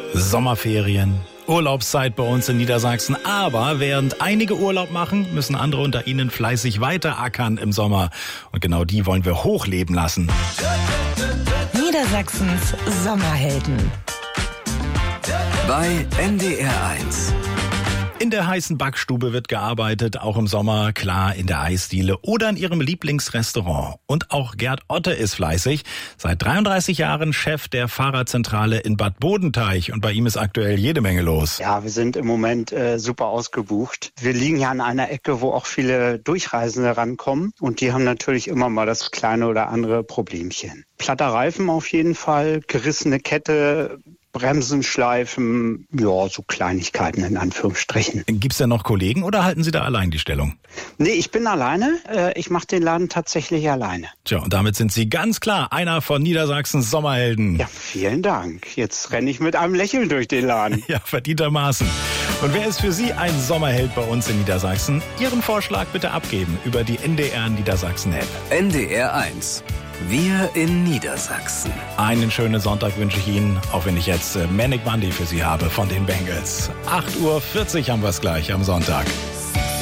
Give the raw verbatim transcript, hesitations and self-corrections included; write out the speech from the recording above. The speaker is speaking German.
Sommerferien, Urlaubszeit bei uns in Niedersachsen. Aber während einige Urlaub machen, müssen andere unter ihnen fleißig weiterackern im Sommer. Und genau die wollen wir hochleben lassen. Niedersachsens Sommerhelden. Bei N D R eins. In der heißen Backstube wird gearbeitet, auch im Sommer, klar, in der Eisdiele oder in ihrem Lieblingsrestaurant. Und auch Gerd Otte ist fleißig. Seit dreiunddreißig Jahren Chef der Fahrradzentrale in Bad Bodenteich. Und bei ihm ist aktuell jede Menge los. Ja, wir sind im Moment äh, super ausgebucht. Wir liegen ja an einer Ecke, wo auch viele Durchreisende rankommen. Und die haben natürlich immer mal das kleine oder andere Problemchen. Platter Reifen auf jeden Fall, gerissene Kette, Bremsen schleifen, ja, so Kleinigkeiten in Anführungsstrichen. Gibt's denn noch Kollegen oder halten Sie da allein die Stellung? Nee, ich bin alleine. Ich mache den Laden tatsächlich alleine. Tja, und damit sind Sie ganz klar einer von Niedersachsens Sommerhelden. Ja, vielen Dank. Jetzt renne ich mit einem Lächeln durch den Laden. Ja, verdientermaßen. Und wer ist für Sie ein Sommerheld bei uns in Niedersachsen? Ihren Vorschlag bitte abgeben über die N D R Niedersachsen-App. N D R eins. Wir in Niedersachsen. Einen schönen Sonntag wünsche ich Ihnen, auch wenn ich jetzt Manic Monday für Sie habe von den Bengals. acht Uhr vierzig haben wir es gleich am Sonntag.